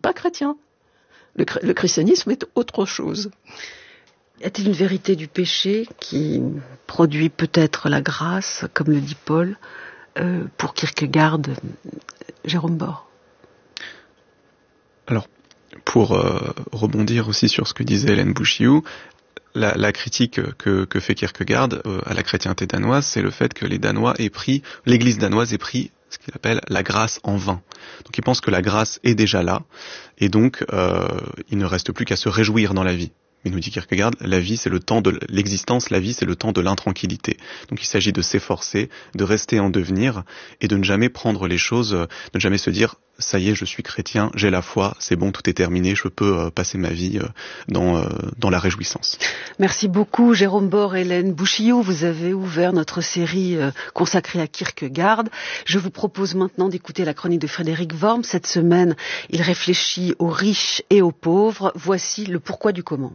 pas chrétien. Le christianisme est autre chose. Y a-t-il une vérité du péché qui produit peut-être la grâce, comme le dit Paul, pour Kierkegaard, Jérôme Bor? Alors, pour rebondir aussi sur ce que disait Hélène Bouchiou, la critique que fait Kierkegaard à la chrétienté danoise, c'est le fait que l'Église danoise ait pris ce qu'il appelle la grâce en vain. Donc il pense que la grâce est déjà là, et donc il ne reste plus qu'à se réjouir dans la vie. Mais nous dit Kierkegaard, la vie c'est le temps de l'existence, la vie c'est le temps de l'intranquillité. Donc il s'agit de s'efforcer, de rester en devenir, et de ne jamais prendre les choses, de ne jamais se dire ça y est, je suis chrétien, j'ai la foi, c'est bon, tout est terminé, je peux passer ma vie dans la réjouissance. Merci beaucoup Jérôme Bor, Hélène Bouchiou. Vous avez ouvert notre série consacrée à Kierkegaard. Je vous propose maintenant d'écouter la chronique de Frédéric Worm. Cette semaine, il réfléchit aux riches et aux pauvres. Voici le pourquoi du comment.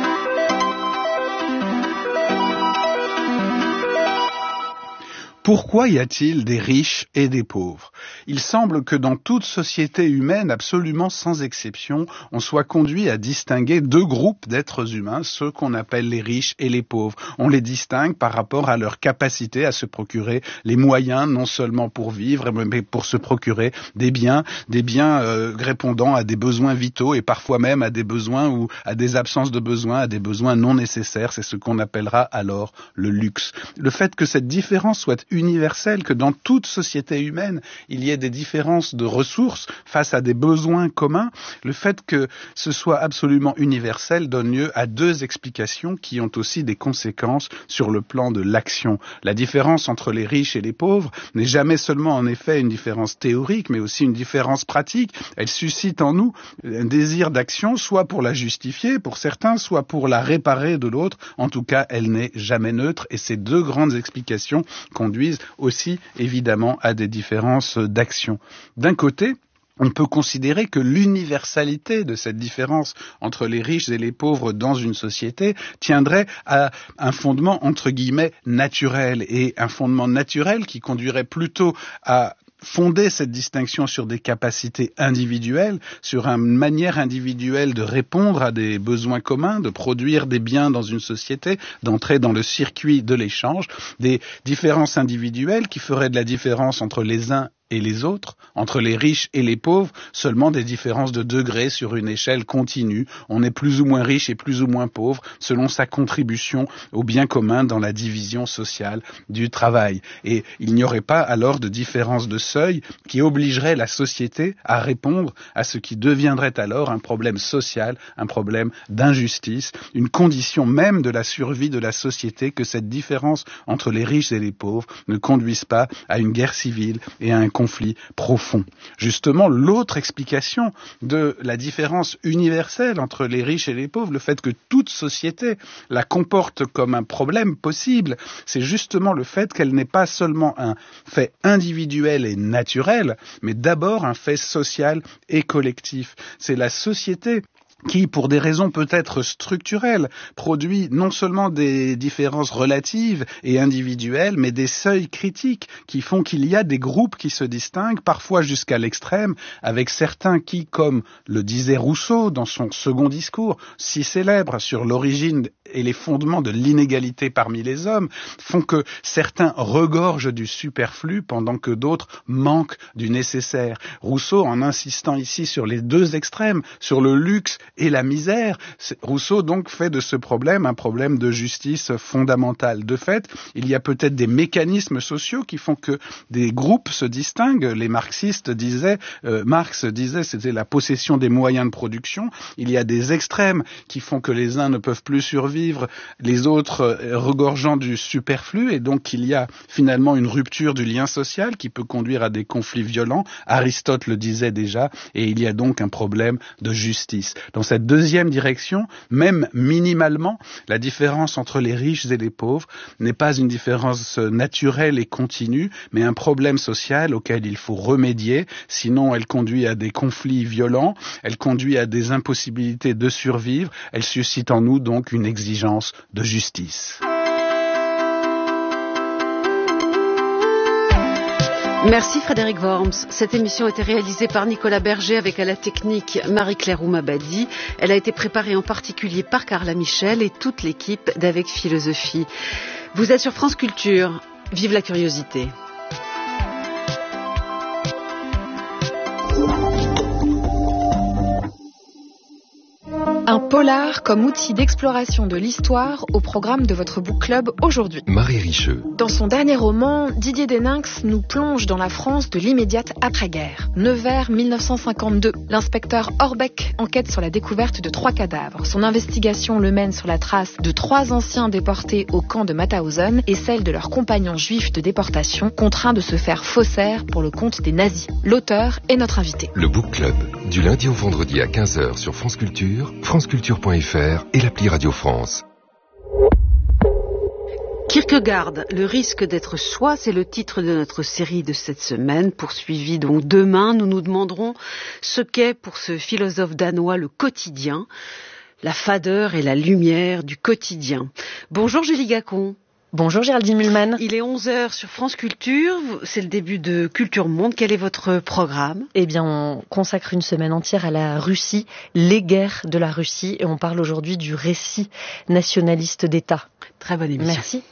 Pourquoi y a-t-il des riches et des pauvres ? Il semble que dans toute société humaine, absolument sans exception, on soit conduit à distinguer deux groupes d'êtres humains, ceux qu'on appelle les riches et les pauvres. On les distingue par rapport à leur capacité à se procurer les moyens, non seulement pour vivre, mais pour se procurer des biens répondant à des besoins vitaux et parfois même à des besoins ou à des absences de besoins, à des besoins non nécessaires. C'est ce qu'on appellera alors le luxe. Le fait que cette différence soit universelle, que dans toute société humaine, il y ait des différences de ressources face à des besoins communs, le fait que ce soit absolument universel donne lieu à deux explications qui ont aussi des conséquences sur le plan de l'action. La différence entre les riches et les pauvres n'est jamais seulement en effet une différence théorique, mais aussi une différence pratique. Elle suscite en nous un désir d'action, soit pour la justifier pour certains, soit pour la réparer de l'autre. En tout cas, elle n'est jamais neutre, et ces deux grandes explications conduisent aussi évidemment à des différences d'action. D'un côté, on peut considérer que l'universalité de cette différence entre les riches et les pauvres dans une société tiendrait à un fondement entre guillemets naturel, et un fondement naturel qui conduirait plutôt à fonder cette distinction sur des capacités individuelles, sur une manière individuelle de répondre à des besoins communs, de produire des biens dans une société, d'entrer dans le circuit de l'échange, des différences individuelles qui feraient de la différence entre les uns et les autres, entre les riches et les pauvres, seulement des différences de degrés sur une échelle continue. On est plus ou moins riche et plus ou moins pauvre selon sa contribution au bien commun dans la division sociale du travail. Et il n'y aurait pas alors de différence de seuil qui obligerait la société à répondre à ce qui deviendrait alors un problème social, un problème d'injustice, une condition même de la survie de la société, que cette différence entre les riches et les pauvres ne conduise pas à une guerre civile et à un conflit profond. Justement, l'autre explication de la différence universelle entre les riches et les pauvres, le fait que toute société la comporte comme un problème possible, c'est justement le fait qu'elle n'est pas seulement un fait individuel et naturel, mais d'abord un fait social et collectif. C'est la société qui, pour des raisons peut-être structurelles, produit non seulement des différences relatives et individuelles, mais des seuils critiques qui font qu'il y a des groupes qui se distinguent, parfois jusqu'à l'extrême, avec certains qui, comme le disait Rousseau dans son second discours, si célèbre sur l'origine et les fondements de l'inégalité parmi les hommes, font que certains regorgent du superflu pendant que d'autres manquent du nécessaire. Rousseau, en insistant ici sur les deux extrêmes, sur le luxe et la misère, Rousseau donc fait de ce problème un problème de justice fondamentale. De fait, il y a peut-être des mécanismes sociaux qui font que des groupes se distinguent. Les marxistes disaient, Marx disait, c'était la possession des moyens de production. Il y a des extrêmes qui font que les uns ne peuvent plus survivre, les autres regorgeant du superflu, et donc il y a finalement une rupture du lien social qui peut conduire à des conflits violents. Aristote le disait déjà, et il y a donc un problème de justice. Dans cette deuxième direction, même minimalement, la différence entre les riches et les pauvres n'est pas une différence naturelle et continue, mais un problème social auquel il faut remédier, sinon elle conduit à des conflits violents, elle conduit à des impossibilités de survivre, elle suscite en nous donc une exigence de justice. Merci Frédéric Worms. Cette émission a été réalisée par Nicolas Berger avec à la technique Marie-Claire Oumabadi. Elle a été préparée en particulier par Carla Michel et toute l'équipe d'Avec Philosophie. Vous êtes sur France Culture. Vive la curiosité. Un polar comme outil d'exploration de l'histoire au programme de votre book club aujourd'hui. Marie Richeux. Dans son dernier roman, Didier Deninx nous plonge dans la France de l'immédiate après-guerre. Nevers 1952. L'inspecteur Orbeck enquête sur la découverte de 3 cadavres. Son investigation le mène sur la trace de 3 anciens déportés au camp de Mauthausen et celle de leurs compagnons juifs de déportation contraints de se faire faussaires pour le compte des nazis. L'auteur est notre invité. Le book club, du lundi au vendredi à 15h sur France Culture, franceculture.fr et l'appli Radio France. Kierkegaard, le risque d'être soi, c'est le titre de notre série de cette semaine, poursuivi donc demain. Nous nous demanderons ce qu'est pour ce philosophe danois le quotidien, la fadeur et la lumière du quotidien. Bonjour Julie Gacon. Bonjour Géraldine Mühlmann. Il est 11h sur France Culture, c'est le début de Culture Monde. Quel est votre programme ? Eh bien, on consacre une semaine entière à la Russie, les guerres de la Russie, et on parle aujourd'hui du récit nationaliste d'État. Très bonne émission. Merci.